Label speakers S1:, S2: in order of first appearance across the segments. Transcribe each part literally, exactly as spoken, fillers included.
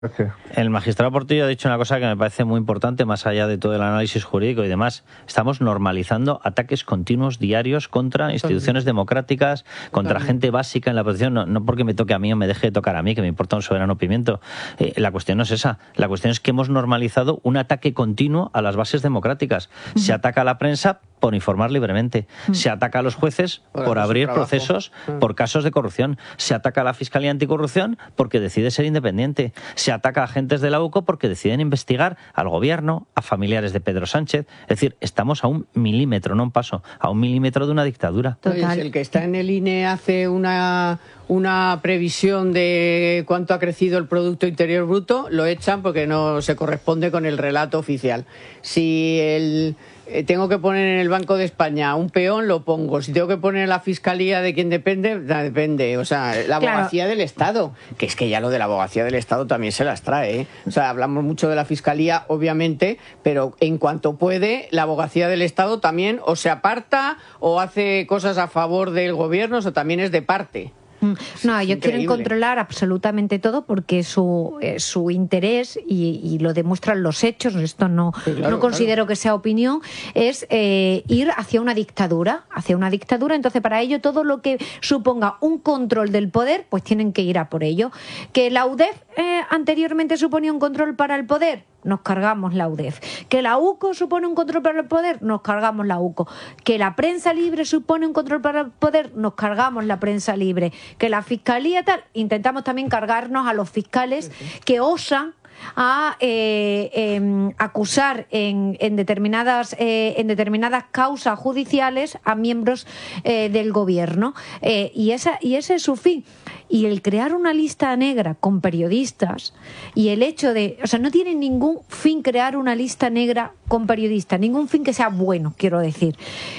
S1: El magistrado Portillo ha dicho una cosa que me parece muy importante, más allá de todo el análisis jurídico y demás. Estamos normalizando ataques continuos diarios contra instituciones democráticas, contra gente básica en la oposición. No, no porque me toque a mí o me deje de tocar a mí, que me importa un soberano pimiento. Eh, la cuestión no es esa. La cuestión es que hemos normalizado un ataque continuo a las bases democráticas. Uh-huh. Se ataca a la prensa por informar libremente. Uh-huh. Se ataca a los jueces por, por abrir procesos uh-huh. por casos de corrupción. Se ataca a la Fiscalía Anticorrupción porque decide ser independiente. Se ataca a agentes de la U C O porque deciden investigar al gobierno, a familiares de Pedro Sánchez. Es decir, estamos a un milímetro, no un paso, a un milímetro de una dictadura.
S2: Total. El que está en el I N E hace una, una previsión de cuánto ha crecido el Producto Interior Bruto, lo echan porque no se corresponde con el relato oficial. Si el... tengo que poner en el Banco de España un peón, lo pongo. Si tengo que poner en la Fiscalía de quien depende, depende. O sea, la abogacía claro. del Estado, que es que ya lo de la abogacía del Estado también se las trae, ¿eh? O sea, hablamos mucho de la Fiscalía, obviamente, pero en cuanto puede, la abogacía del Estado también o se aparta o hace cosas a favor del gobierno, o también es de parte.
S3: No, ellos quieren controlar absolutamente todo porque su, eh, su interés, y, y lo demuestran los hechos, esto no, sí, claro, no considero claro. que sea opinión, es eh, ir hacia una dictadura, hacia una dictadura. Entonces, para ello, todo lo que suponga un control del poder, pues tienen que ir a por ello. Que la U D E F eh, anteriormente suponía un control para el poder, nos cargamos la U D E F. Que la U C O supone un control para el poder, nos cargamos la U C O. Que la prensa libre supone un control para el poder, nos cargamos la prensa libre. Que la Fiscalía tal, intentamos también cargarnos a los fiscales que osan a eh, eh, acusar en, en determinadas eh, en determinadas causas judiciales a miembros eh, del gobierno, eh, y esa y ese es su fin. Y el crear una lista negra con periodistas y el hecho de, o sea, no tiene ningún fin crear una lista negra con periodistas, ningún fin que sea bueno, quiero decir.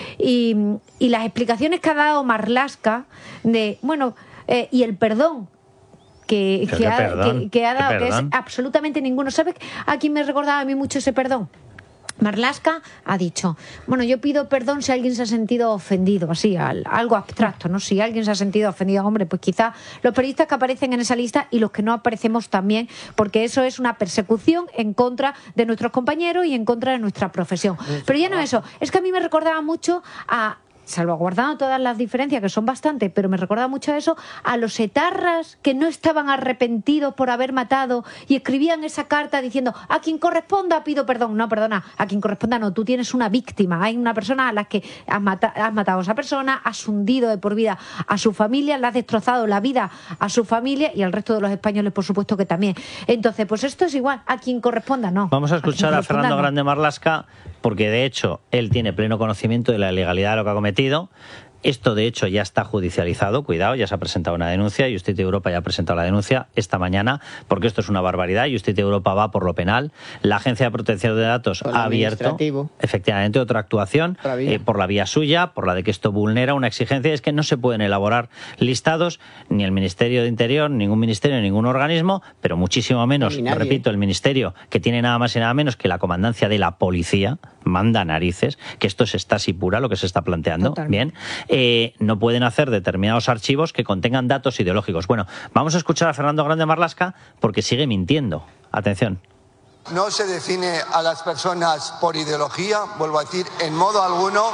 S3: Y, y las explicaciones que ha dado Marlaska de, bueno, eh, y el perdón que, que, ha, perdón, que, que ha dado, que es absolutamente ninguno. ¿Sabes a quién me recordaba a mí mucho ese perdón? Marlaska ha dicho, bueno, yo pido perdón si alguien se ha sentido ofendido, así, al, algo abstracto, ¿no? Si alguien se ha sentido ofendido, hombre, pues quizá los periodistas que aparecen en esa lista y los que no aparecemos también, porque eso es una persecución en contra de nuestros compañeros y en contra de nuestra profesión. Pero ya no eso, es que a mí me recordaba mucho a... salvaguardando todas las diferencias, que son bastantes, pero me recuerda mucho a eso, a los etarras que no estaban arrepentidos por haber matado y escribían esa carta diciendo, a quien corresponda pido perdón. No, perdona, a quien corresponda no, tú tienes una víctima, hay una persona a la que has, mata has matado a esa persona, has hundido de por vida a su familia, le has destrozado la vida a su familia y al resto de los españoles, por supuesto que también. Entonces, pues esto es igual, a quien corresponda no.
S1: Vamos a escuchar a, a Fernando
S3: no.
S1: Grande Marlaska, porque de hecho él tiene pleno conocimiento de la ilegalidad de lo que ha cometido. Esto, de hecho, ya está judicializado. Cuidado, ya se ha presentado una denuncia. Justicia Europa ya ha presentado la denuncia esta mañana, porque esto es una barbaridad. Justicia Europa va por lo penal. La Agencia de Protección de Datos ha abierto, efectivamente, otra actuación eh, por la vía suya, por la de que esto vulnera una exigencia. Es que no se pueden elaborar listados, ni el Ministerio de Interior, ningún ministerio, ningún organismo, pero muchísimo menos, repito, el Ministerio, que tiene nada más y nada menos que la comandancia de la policía, manda narices, que esto es estasi pura lo que se está planteando. Totalmente. Bien. Eh, no pueden hacer determinados archivos que contengan datos ideológicos. Bueno, vamos a escuchar a Fernando Grande Marlaska porque sigue mintiendo. Atención.
S4: No se define a las personas por ideología, vuelvo a decir, en modo alguno.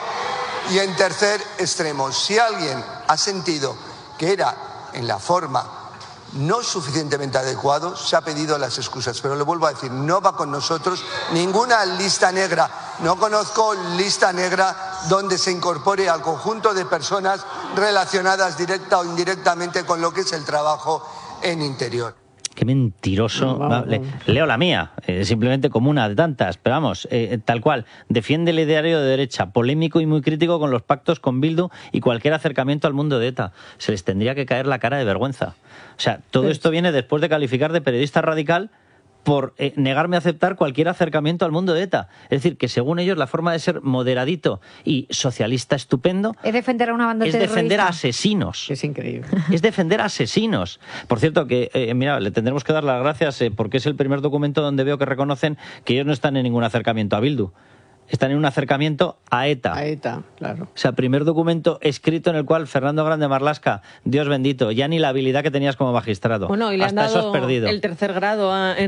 S4: Y en tercer extremo, si alguien ha sentido que era en la forma no suficientemente adecuado, se ha pedido las excusas. Pero le vuelvo a decir, no va con nosotros ninguna lista negra. No conozco lista negra donde se incorpore al conjunto de personas relacionadas directa o indirectamente con lo que es el trabajo en Interior.
S1: Qué mentiroso. Vamos, vamos. Le, leo la mía, eh, simplemente como una de tantas, pero vamos, eh, tal cual. Defiende el ideario de derecha, polémico y muy crítico con los pactos con Bildu y cualquier acercamiento al mundo de ETA. Se les tendría que caer la cara de vergüenza. O sea, todo pues... esto viene después de calificar de periodista radical por eh, negarme a aceptar cualquier acercamiento al mundo de ETA. Es decir, que según ellos la forma de ser moderadito y socialista estupendo
S3: es defender a una banda
S1: es
S3: terrorista.
S1: defender a asesinos.
S2: Es increíble.
S1: Es defender a asesinos. Por cierto, que eh, mira, le tendremos que dar las gracias eh, porque es el primer documento donde veo que reconocen que ellos no están en ningún acercamiento a Bildu. están en un acercamiento a ETA.
S2: A ETA, claro.
S1: O sea, primer documento escrito en el cual Fernando Grande Marlaska, Dios bendito, ya ni la habilidad que tenías como magistrado.
S5: Bueno, y le
S1: hasta
S5: han dado
S1: eso has perdido.
S5: el tercer grado a